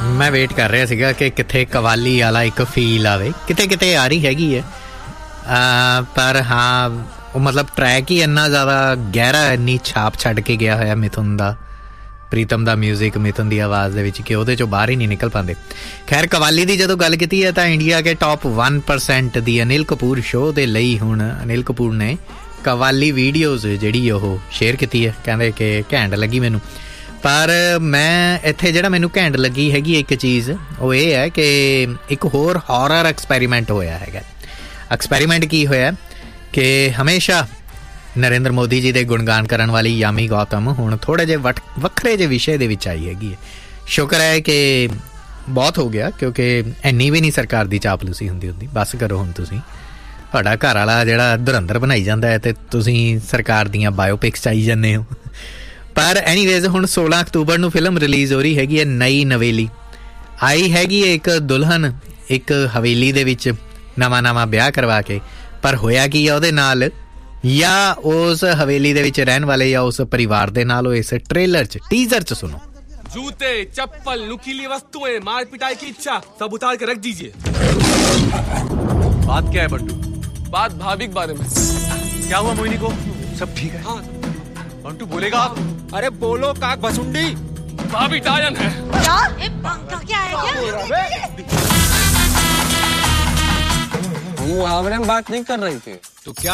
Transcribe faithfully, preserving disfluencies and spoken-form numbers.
मैं वेट कर रहा ਸੀਗਾ ਕਿ ਕਿੱਥੇ ਕਵਾਲੀ ਵਾਲਾ ਇੱਕ ਫੀਲ ਆਵੇ, ਕਿਤੇ ਕਿਤੇ ਆ ਰਹੀ ਹੈਗੀ ਹੈ ਪਰ ਹਾਂ ਉਹ ਮਤਲਬ ਟਰੈਕ ਹੀ ਇੰਨਾ ਜ਼ਿਆਦਾ ਗਹਿਰਾ, ਇੰਨੀ ਛਾਪ ਛੱਡ ਕੇ ਗਿਆ ਹੋਇਆ ਮਿਥੁਨ ਦਾ, ਪ੍ਰੀਤਮ ਦਾ ਮਿਊਜ਼ਿਕ ਮਿਥੁਨ ਦੀ ਆਵਾਜ਼ ਦੇ ਵਿੱਚ ਕਿ ਉਹਦੇ 'ਚੋਂ ਬਾਹਰ ਹੀ ਨਹੀਂ ਨਿਕਲ ਪਾਉਂਦੇ। ਖੈਰ ਕਵਾਲੀ ਦੀ ਜਦੋਂ ਗੱਲ ਕੀਤੀ ਹੈ ਤਾਂ ਇੰਡੀਆ ਕੇ ਟੌਪ ਵਨ ਪਰਸੈਂਟ ਦੀ ਅਨਿਲ ਕਪੂਰ ਸ਼ੋਅ ਦੇ ਲਈ ਹੁਣ ਅਨਿਲ ਕਪੂਰ ਨੇ ਕਵਾਲੀ ਵੀਡੀਓਜ਼ ਜਿਹੜੀ ਉਹ ਸ਼ੇਅਰ ਕੀਤੀ ਹੈ, ਕਹਿੰਦੇ ਕਿ ਘੈਂਟ ਲੱਗੀ ਮੈਨੂੰ। ਪਰ ਮੈਂ ਇੱਥੇ ਜਿਹੜਾ ਮੈਨੂੰ ਘੈਂਟ ਲੱਗੀ ਹੈਗੀ ਇੱਕ ਚੀਜ਼ ਉਹ ਇਹ ਹੈ ਕਿ ਇੱਕ ਹੋਰ ਹੌਰਰ ਐਕਸਪੈਰੀਮੈਂਟ ਹੋਇਆ ਹੈਗਾ। ਐਕਸਪੈਰੀਮੈਂਟ ਕੀ ਹੋਇਆ ਕਿ ਹਮੇਸ਼ਾ ਨਰਿੰਦਰ ਮੋਦੀ ਜੀ ਦੇ ਗੁਣਗਾਨ ਕਰਨ ਵਾਲੀ ਯਾਮੀ ਗੌਤਮ ਹੁਣ ਥੋੜ੍ਹੇ ਜਿਹੇ ਵਟ ਵੱਖਰੇ ਜਿਹੇ ਵਿਸ਼ੇ ਦੇ ਵਿੱਚ ਆਈ ਹੈਗੀ ਹੈ। ਸ਼ੁਕਰ ਹੈ ਕਿ ਬਹੁਤ ਹੋ ਗਿਆ, ਕਿਉਂਕਿ ਇੰਨੀ ਵੀ ਨਹੀਂ ਸਰਕਾਰ ਦੀ ਚਾਪਲੂਸੀ ਹੁੰਦੀ ਹੁੰਦੀ। ਬਸ ਕਰੋ ਹੁਣ, ਤੁਸੀਂ ਤੁਹਾਡਾ ਘਰ ਵਾਲਾ ਜਿਹੜਾ ਧੁਰੰਦਰ ਬਣਾਈ ਜਾਂਦਾ ਹੈ ਅਤੇ ਤੁਸੀਂ ਸਰਕਾਰ ਦੀਆਂ ਬਾਇਓਪਿਕਸ 'ਚ ਆਈ ਜਾਂਦੇ ਹੋ। ਪਰ ਐਨੀਵੇਜ਼ ਹੁਣ ਸੋਲਾਂ ਅਕਤੂਬਰ ਨੂੰ ਫਿਲਮ ਰਿਲੀਜ਼ ਹੋ ਰਹੀ ਹੈਗੀ ਹੈ ਨਈ ਨਵੇਲੀ। ਆਈ ਹੈਗੀ ਹੈ ਇੱਕ ਦੁਲਹਨ ਇੱਕ ਹਵੇਲੀ ਦੇ ਵਿੱਚ ਨਵਾਂ ਨਵਾਂ ਵਿਆਹ ਕਰਵਾ ਕੇ, ਪਰ ਹੋਇਆ ਕੀ ਆ ਉਹਦੇ ਨਾਲ ਜਾਂ ਉਸ ਹਵੇਲੀ ਦੇ ਵਿੱਚ ਰਹਿਣ ਵਾਲੇ ਜਾਂ ਉਸ ਪਰਿਵਾਰ ਦੇ ਨਾਲ, ਉਹ ਇਸ ਟ੍ਰੇਲਰ 'ਚ टीजर 'ਚ सुनो। जूते, चप्पल, नुकीली वस्तुएं, मार पिटाई की इच्छा सब उतार के रख दीजिए। बात क्या है बंटू? बात भाभी के बारे में। क्या हुआ मोहिनी को? सब ठीक है? हाँ। बंटू बोलेगा आप? अरे बोलो काक भसुंडी। भाभी डायन है। क्या? ए, क्या है क्या? हम मुहावरे में बात नहीं कर रहे थे। तो क्या